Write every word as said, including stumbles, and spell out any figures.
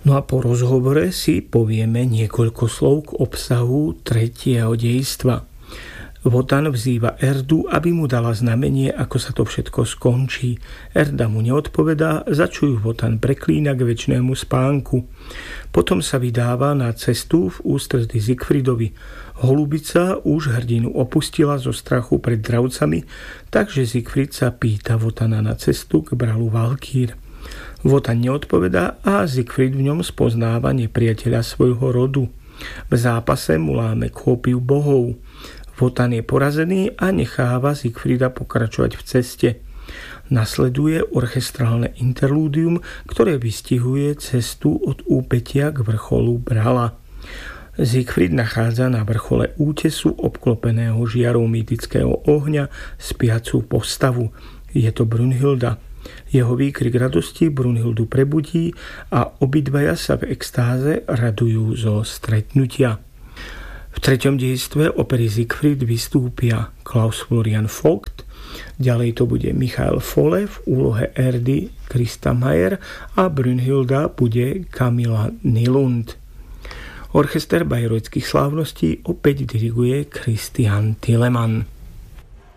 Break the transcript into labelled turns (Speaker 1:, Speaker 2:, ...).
Speaker 1: No a po rozhovore si povieme niekoľko slov k obsahu tretieho dejstva. Wotan vzýva Erdu, aby mu dala znamenie, ako sa to všetko skončí. Erda mu neodpovedá, za čo ju Wotan preklína k večnému spánku. Potom sa vydáva na cestu v ústretí Siegfriedovi. Holubica už hrdinu opustila zo strachu pred dravcami, takže Siegfried sa pýta Wotana na cestu k bralu Valkýr. Wotan neodpovedá a Siegfried v ňom spoznáva nepriateľa svojho rodu. V zápase mu láme kópiu bohov. Wotan je porazený a necháva Siegfrieda pokračovať v ceste. Nasleduje orchestrálne interlúdium, ktoré vystihuje cestu od úpetia k vrcholu Brala. Siegfried nachádza na vrchole útesu obklopeného žiarou mýtického ohňa spiacu postavu. Je to Brunhilda. Jeho výkrik radosti Brunhildu prebudí a obidvaja sa v extáze radujú zo stretnutia. V treťom dejstve opery Siegfried vystúpia Klaus Florian Vogt, ďalej to bude Michael Folle v úlohe Erdy Krista Mayer a Brunhilda bude Camilla Nylund. Orchester Bayreuthských slávností opäť diriguje Christian Thielemann.